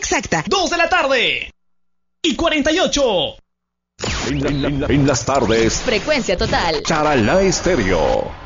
exacta. 2 de la tarde. Y 48. En las tardes. Frecuencia total. Charalá Estéreo.